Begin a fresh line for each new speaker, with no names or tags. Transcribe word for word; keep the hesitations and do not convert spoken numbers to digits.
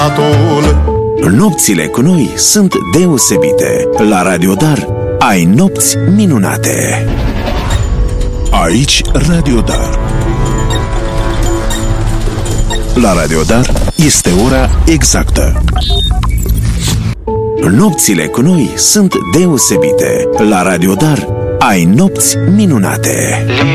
Nopțile cu noi sunt deosebite. La Radio Dar ai nopți minunate. Aici Radio Dar. La Radio Dar este ora exactă. Nopțile cu noi sunt deosebite. La Radio Dar ai nopți minunate.